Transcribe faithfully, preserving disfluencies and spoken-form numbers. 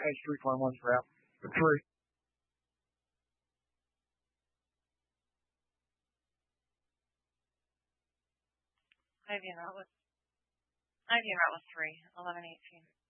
Hey, street climb one's route. The three. I V route was I V route was three. Eleven eighteen.